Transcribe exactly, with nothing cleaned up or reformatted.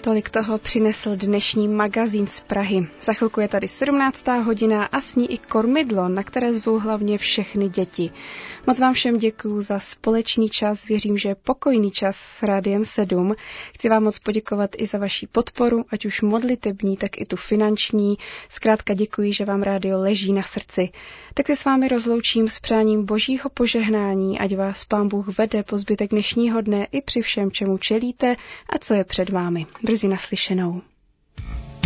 Tolik toho přinesl dnešní magazín z Prahy. Za chvilku je tady sedmnáctá hodina a s ní i kormidlo, na které zvou hlavně všechny děti. Moc vám všem děkuju za společný čas, věřím, že pokojný čas s Rádiem sedm. Chci vám moc poděkovat i za vaši podporu, ať už modlitební, tak i tu finanční. Zkrátka děkuji, že vám rádio leží na srdci. Tak se s vámi rozloučím s přáním božího požehnání, ať vás Pán Bůh vede po zbytek dnešního dne i při všem, čemu čelíte a co je před vámi. Brzy naslyšenou.